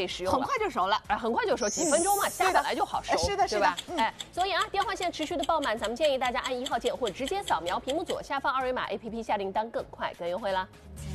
可以食用了， 很快就熟了， 很快就熟，几分钟嘛，虾本来就好熟， 是的， 对吧？哎，所以啊，电话线持续的爆满，咱们建议大家按1号键或者直接扫描屏幕左下方2维码 APP 下订单更快更优惠啦。